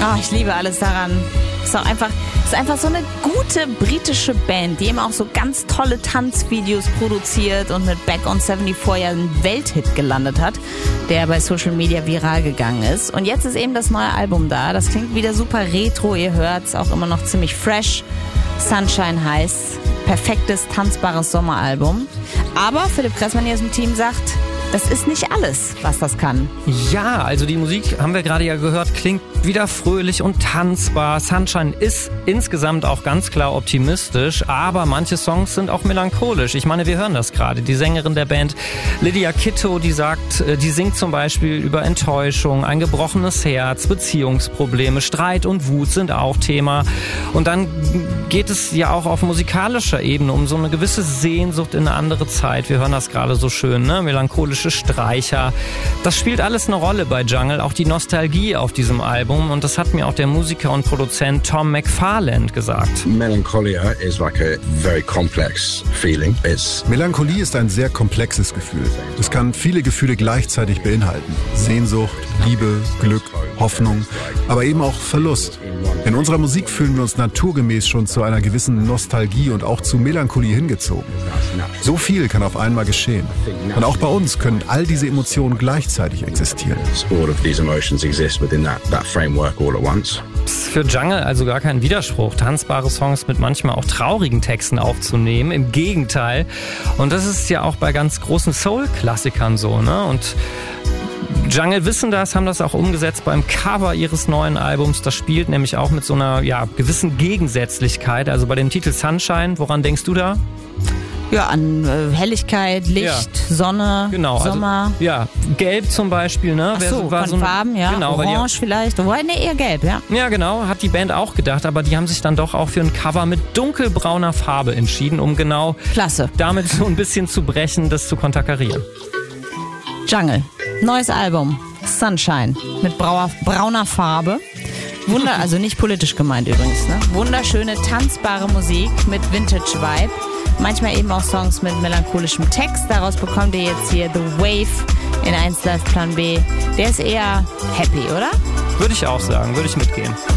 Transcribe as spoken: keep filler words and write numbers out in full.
Oh, ich liebe alles daran. Es ist auch einfach, es ist einfach so eine gute britische Band, die eben auch so ganz tolle Tanzvideos produziert und mit Back on vierundsiebzig ja einen Welthit gelandet hat, der bei Social Media viral gegangen ist. Und jetzt ist eben das neue Album da. Das klingt wieder super retro, ihr hört's, auch immer noch ziemlich fresh. Sunshine heißt, perfektes, tanzbares Sommeralbum. Aber Philipp Kressmann hier aus dem Team sagt, das ist nicht alles, was das kann. Ja, also die Musik, haben wir gerade ja gehört, klingt wieder fröhlich und tanzbar. Sunshine ist insgesamt auch ganz klar optimistisch, aber manche Songs sind auch melancholisch. Ich meine, wir hören das gerade. Die Sängerin der Band, Lydia Kitto, die sagt, die singt zum Beispiel über Enttäuschung, ein gebrochenes Herz, Beziehungsprobleme, Streit und Wut sind auch Thema. Und dann geht es ja auch auf musikalischer Ebene um so eine gewisse Sehnsucht in eine andere Zeit. Wir hören das gerade so schön, ne? Melancholische Streicher. Das spielt alles eine Rolle bei Jungle, auch die Nostalgie auf diesem Album. Und das hat mir auch der Musiker und Produzent Tom McFarland gesagt. Melancholia is like a very complex feeling. It's Melancholie ist ein sehr komplexes Gefühl. Es kann viele Gefühle gleichzeitig beinhalten. Sehnsucht, Liebe, Glück, Hoffnung, aber eben auch Verlust. In unserer Musik fühlen wir uns naturgemäß schon zu einer gewissen Nostalgie und auch zu Melancholie hingezogen. So viel kann auf einmal geschehen. Und auch bei uns können all diese Emotionen gleichzeitig existieren. all of these emotions exist within that, that framework all at once. Für Jungle also gar kein Widerspruch, tanzbare Songs mit manchmal auch traurigen Texten aufzunehmen. Im Gegenteil. Und das ist ja auch bei ganz großen Soul-Klassikern so, ne? Und Jungle wissen das, haben das auch umgesetzt beim Cover ihres neuen Albums. Das spielt nämlich auch mit so einer ja, gewissen Gegensätzlichkeit. Also bei dem Titel Sunshine, woran denkst du da? Ja, an äh, Helligkeit, Licht, ja. Sonne, genau, Sommer. Also, ja, Gelb zum Beispiel, ne? Ach so, war von so ein, Farben, ja. Genau, Orange die, vielleicht. Wobei, ne, eher Gelb, ja. Ja, genau, hat die Band auch gedacht, aber die haben sich dann doch auch für ein Cover mit dunkelbrauner Farbe entschieden, um genau Klasse. damit so ein bisschen zu brechen, das zu konterkarieren. Jungle, neues Album, Sunshine, mit brauer, brauner Farbe. Wunder, also nicht politisch gemeint übrigens, ne? Wunderschöne, tanzbare Musik mit Vintage-Vibe. Manchmal eben auch Songs mit melancholischem Text. Daraus bekommt ihr jetzt hier The Wave in eins Live Plan B. Der ist eher happy, oder? Würde ich auch sagen, würde ich mitgehen.